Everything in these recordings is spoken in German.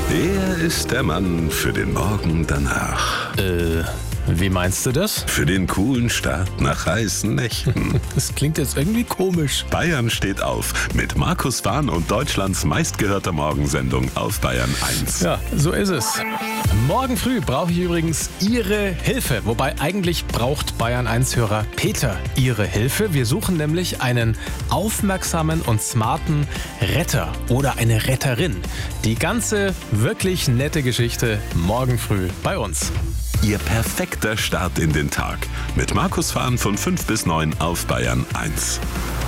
Er ist der Mann für den Morgen danach. Wie meinst du das? Für den coolen Start nach heißen Nächten. Das klingt jetzt irgendwie komisch. Bayern steht auf mit Markus Fahn und Deutschlands meistgehörter Morgensendung auf Bayern 1. Ja, so ist es. Morgen früh brauche ich übrigens Ihre Hilfe. Wobei eigentlich braucht Bayern 1-Hörer Peter Ihre Hilfe. Wir suchen nämlich einen aufmerksamen und smarten Retter oder eine Retterin. Die ganze wirklich nette Geschichte morgen früh bei uns. Ihr perfekter Start in den Tag mit Markus Fahn von 5 bis 9 auf Bayern 1.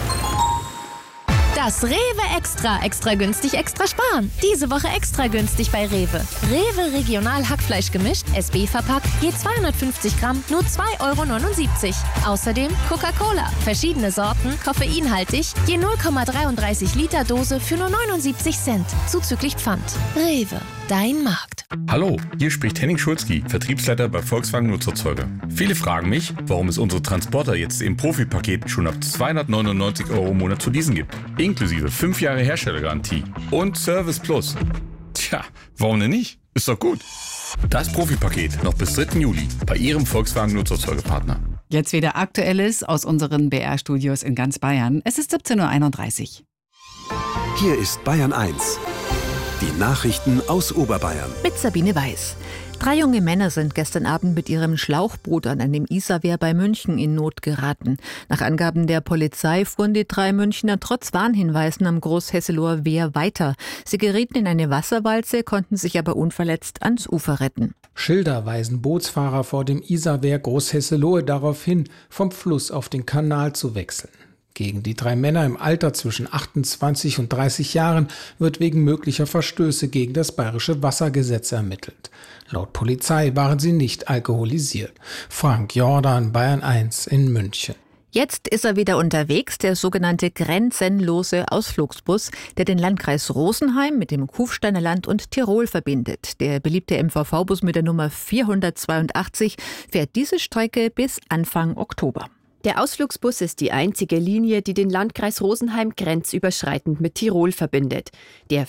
Das Rewe Extra günstig, extra sparen. Diese Woche extra günstig bei Rewe. Rewe Regional Hackfleisch gemischt, SB verpackt, je 250 Gramm, nur 2,79 €. Außerdem Coca-Cola, verschiedene Sorten, koffeinhaltig, je 0,33 Liter Dose für nur 79 Cent, zuzüglich Pfand. Rewe, dein Markt. Hallo, hier spricht Henning Schulzki, Vertriebsleiter bei Volkswagen Nutzerzeuger. Viele fragen mich, warum es unsere Transporter jetzt im Profipaket schon ab 299 € im Monat zu leasen gibt. Inklusive 5 Jahre Herstellergarantie und Service Plus. Tja, warum denn nicht? Ist doch gut. Das Profipaket noch bis 3. Juli bei Ihrem Volkswagen Nutzerzeugerpartner. Jetzt wieder Aktuelles aus unseren BR-Studios in ganz Bayern. Es ist 17:31 Uhr. Hier ist Bayern 1. Die Nachrichten aus Oberbayern. Mit Sabine Weiß. 3 junge Männer sind gestern Abend mit ihrem Schlauchboot an einem Isarwehr bei München in Not geraten. Nach Angaben der Polizei fuhren die 3 Münchner trotz Warnhinweisen am Großhesseloher Wehr weiter. Sie gerieten in eine Wasserwalze, konnten sich aber unverletzt ans Ufer retten. Schilder weisen Bootsfahrer vor dem Isarwehr Großhesselohe darauf hin, vom Fluss auf den Kanal zu wechseln. Gegen die 3 Männer im Alter zwischen 28 und 30 Jahren wird wegen möglicher Verstöße gegen das bayerische Wassergesetz ermittelt. Laut Polizei waren sie nicht alkoholisiert. Frank Jordan, Bayern 1 in München. Jetzt ist er wieder unterwegs, der sogenannte grenzenlose Ausflugsbus, der den Landkreis Rosenheim mit dem Kufsteiner Land und Tirol verbindet. Der beliebte MVV-Bus mit der Nummer 482 fährt diese Strecke bis Anfang Oktober. Der Ausflugsbus ist die einzige Linie, die den Landkreis Rosenheim grenzüberschreitend mit Tirol verbindet. Der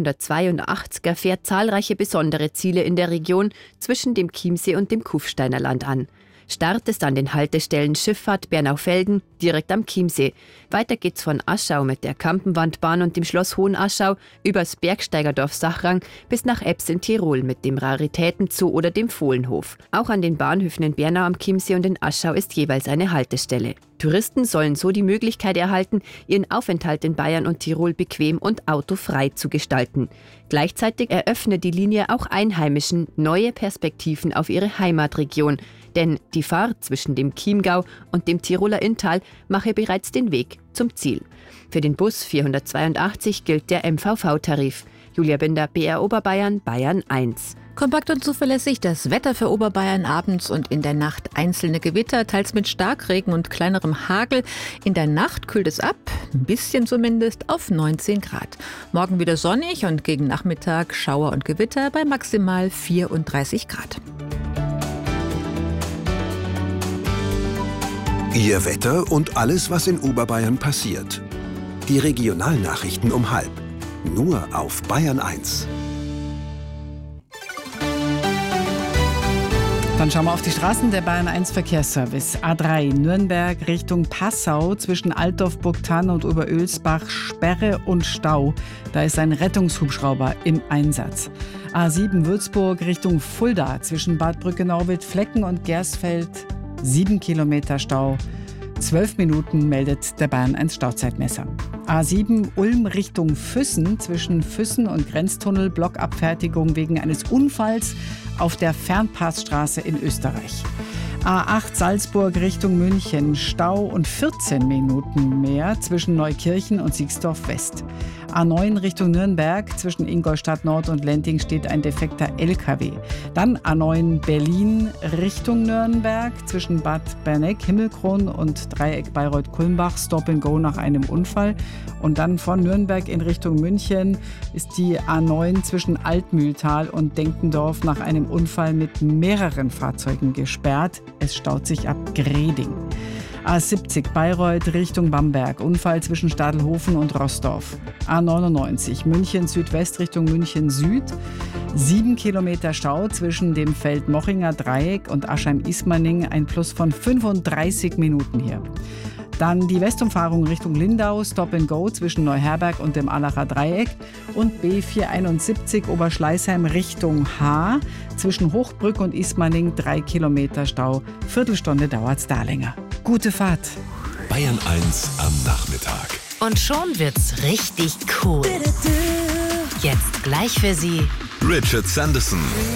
482er fährt zahlreiche besondere Ziele in der Region zwischen dem Chiemsee und dem Kufsteiner Land an. Start ist an den Haltestellen Schifffahrt Bernaufelden, direkt am Chiemsee. Weiter geht's von Aschau mit der Kampenwandbahn und dem Schloss Hohenaschau übers Bergsteigerdorf Sachrang bis nach Ebbs in Tirol mit dem Raritätenzoo oder dem Fohlenhof. Auch an den Bahnhöfen in Bernau am Chiemsee und in Aschau ist jeweils eine Haltestelle. Touristen sollen so die Möglichkeit erhalten, ihren Aufenthalt in Bayern und Tirol bequem und autofrei zu gestalten. Gleichzeitig eröffnet die Linie auch Einheimischen neue Perspektiven auf ihre Heimatregion. Denn die Fahrt zwischen dem Chiemgau und dem Tiroler Inntal mache bereits den Weg zum Ziel. Für den Bus 482 gilt der MVV-Tarif. Julia Binder, BR Oberbayern, Bayern 1. Kompakt und zuverlässig das Wetter für Oberbayern abends und in der Nacht einzelne Gewitter, teils mit Starkregen und kleinerem Hagel. In der Nacht kühlt es ab, ein bisschen zumindest, auf 19 Grad. Morgen wieder sonnig und gegen Nachmittag Schauer und Gewitter bei maximal 34 Grad. Ihr Wetter und alles, was in Oberbayern passiert. Die Regionalnachrichten um 12:30. Nur auf Bayern 1. Dann schauen wir auf die Straßen. Der Bayern 1 Verkehrsservice. A3 Nürnberg Richtung Passau zwischen Altdorf-Burgthann und Oberölsbach Sperre und Stau. Da ist ein Rettungshubschrauber im Einsatz. A7 Würzburg Richtung Fulda zwischen Bad Brückenau-Wildflecken und Gersfeld 7 Kilometer Stau. 12 Minuten meldet der Bayern 1 Stauzeitmesser. A7 Ulm Richtung Füssen zwischen Füssen und Grenztunnel Blockabfertigung wegen eines Unfalls auf der Fernpassstraße in Österreich. A8 Salzburg Richtung München, Stau und 14 Minuten mehr zwischen Neukirchen und Siegsdorf West. A9 Richtung Nürnberg, zwischen Ingolstadt Nord und Lenting steht ein defekter LKW. Dann A9 Berlin Richtung Nürnberg, zwischen Bad Berneck, Himmelkron und Dreieck Bayreuth-Kulmbach, Stop and Go nach einem Unfall. Und dann von Nürnberg in Richtung München ist die A9 zwischen Altmühltal und Denkendorf nach einem Unfall mit mehreren Fahrzeugen gesperrt. Es staut sich ab Greding. A70 Bayreuth Richtung Bamberg, Unfall zwischen Stadelhofen und Rossdorf. A99 München Südwest Richtung München Süd. 7 Kilometer Stau zwischen dem Feldmochinger Dreieck und Aschheim-Ismaning, ein Plus von 35 Minuten hier. Dann die Westumfahrung Richtung Lindau, Stop and Go zwischen Neuherberg und dem Allacher Dreieck und B471 Oberschleißheim Richtung Haar zwischen Hochbrück und Ismaning 3 Kilometer Stau. Viertelstunde dauert's da länger. Gute Fahrt. Bayern 1 am Nachmittag. Und schon wird's richtig cool. Jetzt gleich für Sie Richard Sanderson.